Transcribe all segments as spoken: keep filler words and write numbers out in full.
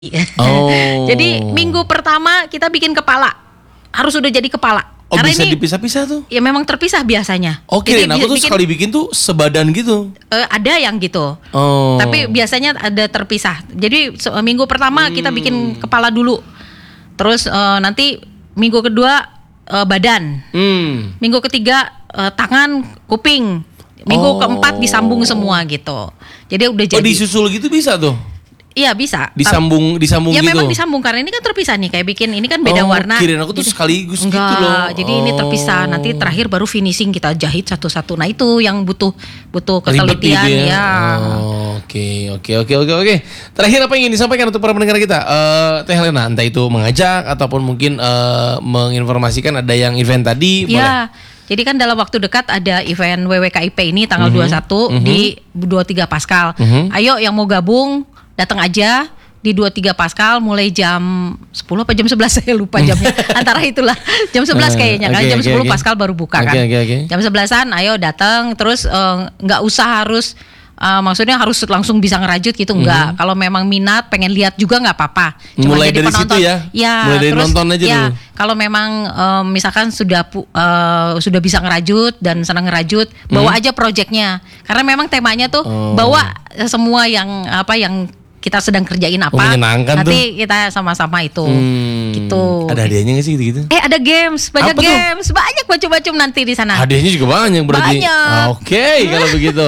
Oh. Jadi minggu pertama kita bikin kepala, harus udah jadi kepala. Oh, karena bisa ini dipisah-pisah tuh? Ya memang terpisah biasanya. Oke, Jadi nah aku tuh bikin, sekali bikin tuh sebadan gitu. Uh, ada yang gitu. Oh. Tapi biasanya ada terpisah. Jadi se- minggu pertama Hmm. kita bikin kepala dulu. Terus uh, nanti minggu kedua uh, badan. Hmm. Minggu ketiga uh, tangan, kuping. Minggu Oh. keempat disambung semua gitu. Jadi udah Oh, jadi. disusul gitu bisa tuh? Iya bisa. Disambung, disambung Ya gitu? memang disambung karena ini kan terpisah nih. Kayak bikin ini kan beda Oh, warna. kirain aku tuh Jadi- sekaligus Enggak, gitu loh. jadi ini terpisah. Nanti terakhir baru finishing kita jahit satu-satu. Nah itu yang butuh butuh Ribet ketelitian gitu ya. Oh, Oke, oke, oke, oke, oke. Terakhir apa yang ingin disampaikan untuk para pendengar kita? Eh, Teh Helena, entah itu mengajak ataupun mungkin eh, menginformasikan ada yang event tadi, boleh? Ya. Jadi kan dalam waktu dekat ada event W W K I P ini tanggal Mhm, dua puluh satu mhm. di dua puluh tiga Pascal. Mhm. Ayo yang mau gabung datang aja di dua puluh tiga Pascal mulai jam sepuluh apa jam sebelas saya lupa jamnya. Antara itulah jam sebelas kayaknya kan. Oke, Jam oke, sepuluh oke. Pascal baru buka Oke, kan. oke, oke. Jam sebelasan ayo datang terus eh, nggak usah harus eh, maksudnya harus langsung bisa ngerajut gitu enggak. Kalau memang minat pengen lihat juga nggak apa-apa. Cuma Mulai jadi dari penonton. situ ya? Ya, Mulai dari terus, nonton aja ya, dulu. kalau memang em, misalkan sudah pu- eh, sudah bisa ngerajut dan senang ngerajut, bawa aja proyeknya. Karena memang temanya tuh Oh. bawa eh, semua yang apa yang kita sedang kerjain apa. Oh, menyenangkan nanti kita sama-sama itu. Hmm. Gitu. Ada hadiahnya nggak sih gitu-gitu? Eh ada games, banyak Apa tuh? games, banyak macam-macam nanti di sana. Hadiahnya juga banyak berarti. Banyak. Ah, Oke, kalau begitu.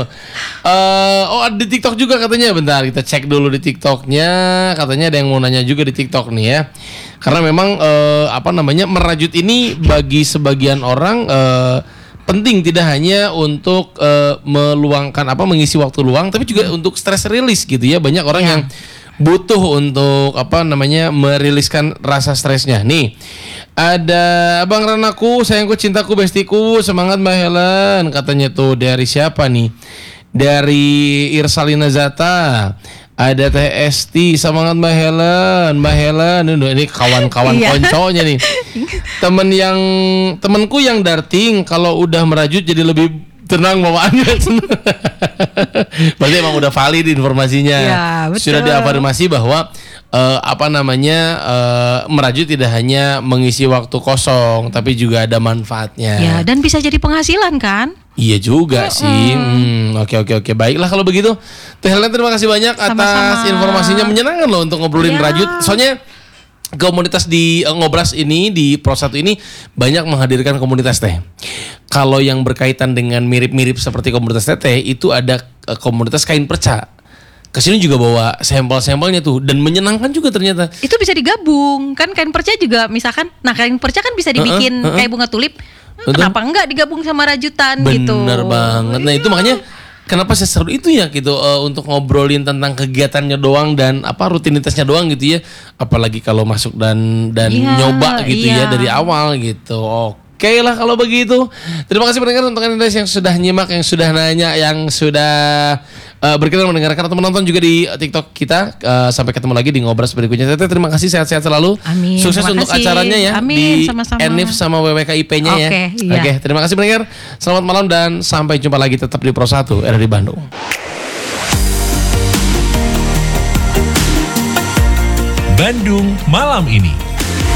Eh, oh ada di TikTok juga katanya. Bentar, kita cek dulu di TikToknya. Katanya ada yang mau nanya juga di TikTok nih ya. Karena memang eh, apa namanya merajut ini bagi sebagian orang eh, penting tidak hanya untuk eh, meluangkan apa mengisi waktu luang, tapi juga untuk stress release gitu ya. Banyak orang Ya. yang butuh untuk apa namanya meriliskan rasa stresnya. Nih ada Abang Ranaku, sayangku, cintaku, bestiku, semangat Mbak Helen, katanya tuh dari siapa nih? Dari Irsalina Zata. Ada Teh Esti, semangat Mbak Helen, Mbak Helen, ini kawan-kawan Iya. konconya nih. Temen yang temenku yang darting kalau udah merajut jadi lebih tenang bawaannya. Berarti emang udah valid informasinya. Ya, betul. Sudah diafirmasi bahwa eh, apa namanya eh, merajut tidak hanya mengisi waktu kosong, tapi juga ada manfaatnya. Ya, dan bisa jadi penghasilan kan? Iya juga sih. Hmm, oke oke oke. Baiklah kalau begitu. Teh Helena, terima kasih banyak atas Sama-sama. informasinya, menyenangkan loh untuk ngobrolin Ya. rajut. Soalnya komunitas di eh, Ngobras ini di Pro satu ini banyak menghadirkan komunitas teh. Kalau yang berkaitan dengan mirip-mirip seperti komunitas teteh itu ada eh, komunitas kain perca. Kesini juga bawa sampel-sampelnya tuh dan menyenangkan juga ternyata. Itu bisa digabung kan, kain perca juga misalkan. Nah kain perca kan bisa dibikin Heeh, heeh. kayak bunga tulip. Hmm, Betul. Kenapa enggak digabung sama rajutan gitu? Bener banget. Nah itu makanya kenapa seseru itu ya gitu eh, untuk ngobrolin tentang kegiatannya doang dan apa rutinitasnya doang gitu ya. Apalagi kalau masuk dan dan Iya, nyoba gitu iya. ya dari awal gitu. Oke lah kalau begitu. Terima kasih pendengar untuk Indonesia yang sudah nyimak, yang sudah nanya, yang sudah eh, berkenan mendengarkan atau menonton juga di TikTok kita. Eh, sampai ketemu lagi di Ngobras berikutnya. Teteh, terima kasih, sehat-sehat selalu. Amin, Sukses terima untuk kasih. acaranya ya Amin, di sama-sama. Enif sama W W K I P-nya ya. Oke, iya. Oke, terima kasih pendengar. Selamat malam dan sampai jumpa lagi tetap di Pro satu R R I Bandung. Bandung malam ini.